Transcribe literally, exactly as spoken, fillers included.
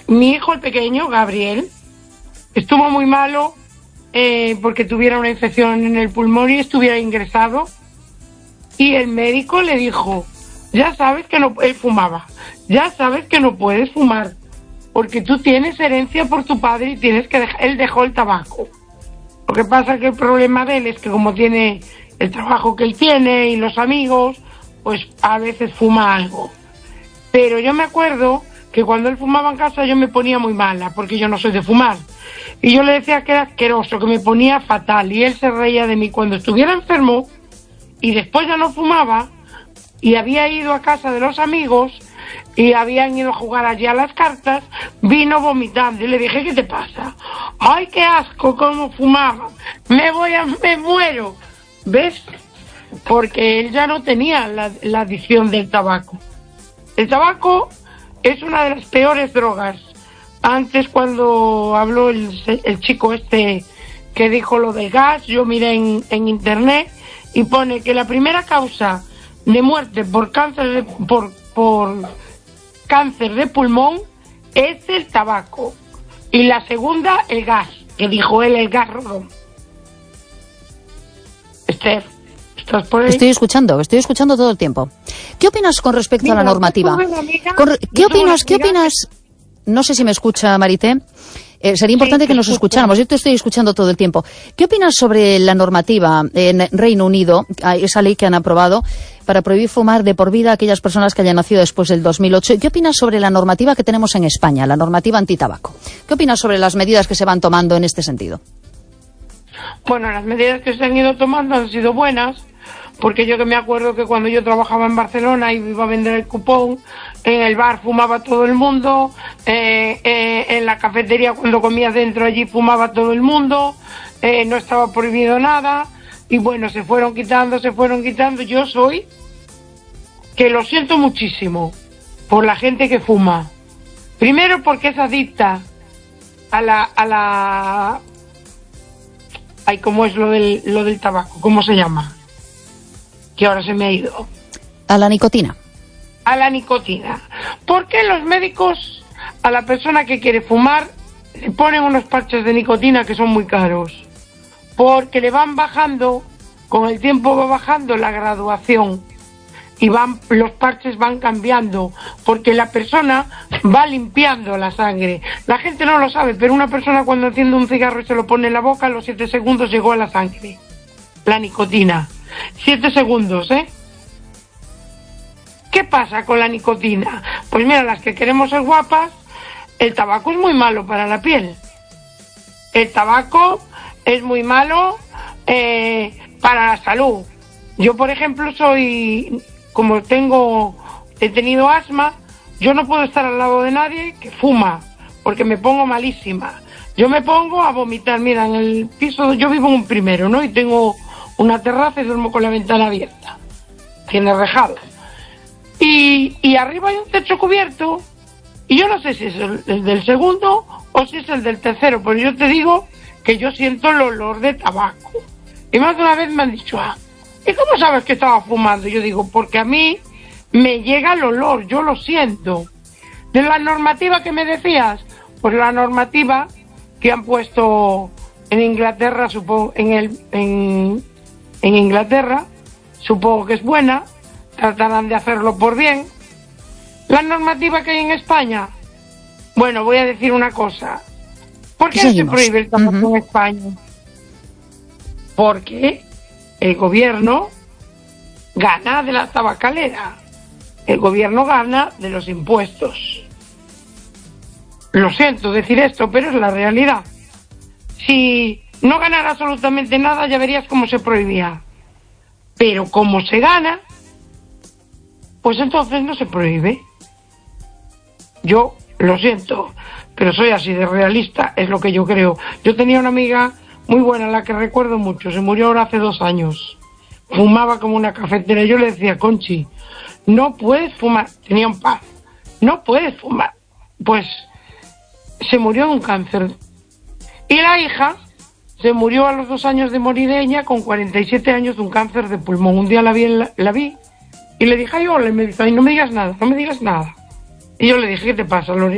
mi hijo, el pequeño, Gabriel, estuvo muy malo eh, porque tuviera una infección en el pulmón y estuviera ingresado. Y el médico le dijo, ya sabes que no, él fumaba, ya sabes que no puedes fumar, porque tú tienes herencia por tu padre y tienes que dejar, él dejó el tabaco. Lo que pasa es que el problema de él es que como tiene el trabajo que él tiene y los amigos, pues a veces fuma algo. Pero yo me acuerdo que cuando él fumaba en casa yo me ponía muy mala, porque yo no soy de fumar. Y yo le decía que era asqueroso, que me ponía fatal, y él se reía de mí. Cuando estuviera enfermo, y después ya no fumaba, y había ido a casa de los amigos, y habían ido a jugar allí a las cartas, vino vomitando, y le dije, ¿qué te pasa? ¡Ay, qué asco, cómo fumaba! ¡Me voy a... me muero! ¿Ves? Porque él ya no tenía la, la adicción del tabaco. El tabaco es una de las peores drogas. Antes, cuando habló el, el chico este que dijo lo del gas, yo miré en, en internet y pone que la primera causa de muerte por cáncer de, por, por cáncer de pulmón es el tabaco, y la segunda el gas, que dijo él, el gas rodón. Esther, ¿estás por ahí? Estoy escuchando, estoy escuchando todo el tiempo. ¿Qué opinas con respecto Mira, a la normativa? Amiga, con, ¿Qué opinas? ¿Qué opinas? No sé si me escucha Marité. Eh, sería importante sí, que nos escucha. escucháramos. Yo te estoy escuchando todo el tiempo. ¿Qué opinas sobre la normativa en Reino Unido, esa ley que han aprobado para prohibir fumar de por vida a aquellas personas que hayan nacido después del dos mil ocho? ¿Qué opinas sobre la normativa que tenemos en España, la normativa antitabaco? ¿Qué opinas sobre las medidas que se van tomando en este sentido? Bueno, las medidas que se han ido tomando han sido buenas, porque yo que me acuerdo que cuando yo trabajaba en Barcelona y iba a vender el cupón, en el bar fumaba todo el mundo, eh, eh, en la cafetería cuando comías dentro allí fumaba todo el mundo, eh, no estaba prohibido nada, y bueno, se fueron quitando, se fueron quitando. Yo soy, que lo siento muchísimo por la gente que fuma. Primero porque es adicta a la... a la ay, ¿cómo es lo del, lo del tabaco? ¿Cómo se llama? Que ahora se me ha ido. A la nicotina. A la nicotina. ¿Por qué los médicos a la persona que quiere fumar le ponen unos parches de nicotina que son muy caros? Porque le van bajando, con el tiempo va bajando la graduación y van, los parches van cambiando, porque la persona va limpiando la sangre. La gente no lo sabe, pero una persona cuando enciende un cigarro y se lo pone en la boca, a los siete segundos llegó a la sangre la nicotina. Siete segundos, ¿eh? ¿Qué pasa con la nicotina? Pues mira, las que queremos ser guapas, el tabaco es muy malo para la piel. El tabaco es muy malo eh, para la salud. Yo, por ejemplo, soy, como tengo, he tenido asma, yo no puedo estar al lado de nadie que fuma, porque me pongo malísima. Yo me pongo a vomitar. Mira, en el piso, yo vivo en un primero, ¿no? Y tengo una terraza y duermo con la ventana abierta. Tiene rejado. Y, y arriba hay un techo cubierto, y yo no sé si es el, el del segundo o si es el del tercero, pero yo te digo que yo siento el olor de tabaco. Y más de una vez me han dicho, ah, ¿y cómo sabes que estaba fumando? Yo digo, porque a mí me llega el olor, yo lo siento. De la normativa que me decías, pues la normativa que han puesto en Inglaterra, supongo, en el, en, en Inglaterra, supongo que es buena, tratarán de hacerlo por bien. La normativa que hay en España, bueno, voy a decir una cosa. ¿Por qué no se prohíbe el tabaco uh-huh. en España? Porque el gobierno gana de la tabacalera, el gobierno gana de los impuestos. Lo siento decir esto, pero es la realidad. Si no ganara absolutamente nada, ya verías cómo se prohibía. Pero como se gana, pues entonces no se prohíbe. Yo lo siento, pero soy así de realista, es lo que yo creo. Yo tenía una amiga muy buena, la que recuerdo mucho, se murió ahora hace dos años. Fumaba como una cafetera. Yo le decía, Conchi, no puedes fumar. Tenía un paz. No puedes fumar. Pues se murió de un cáncer. Y la hija se murió a los dos años de morir ella, con cuarenta y siete años, de un cáncer de pulmón. Un día la vi, la, la vi y le dije, ay, hola, y me dice, ay, no me digas nada, no me digas nada. Y yo le dije, ¿qué te pasa, Lore?